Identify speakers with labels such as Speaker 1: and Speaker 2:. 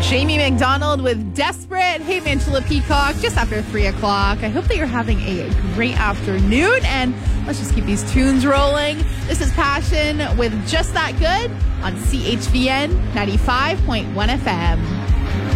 Speaker 1: Jamie McDonald with Desperate. Hey, Angela Peacock, just after 3 o'clock. I hope that you're having a great afternoon, and let's just keep these tunes rolling. This is Passion with Just That Good on CHVN 95.1 FM.